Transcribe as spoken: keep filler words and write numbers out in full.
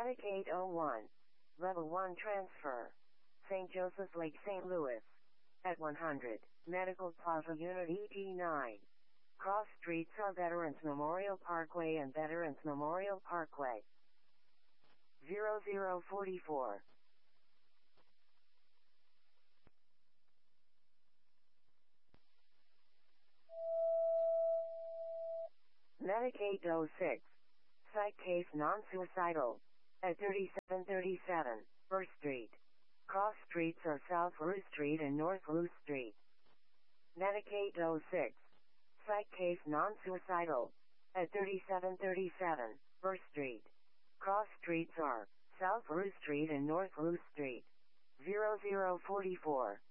Medic eight oh one. Level one transfer. Saint Joseph's Lake, Saint Louis. At one hundred. Medical Plaza Unit E D nine. Cross streets are Veterans Memorial Parkway and Veterans Memorial Parkway. zero zero forty-four. Medic eight oh six. Site case non-suicidal. At thirty-seven thirty-seven, First Street. Cross streets are South Rue Street and North Rue Street. Medic eight oh six. Site case non-suicidal. At thirty-seven thirty-seven, First Street. Cross streets are South Rue Street and North Rue Street. zero zero forty-four.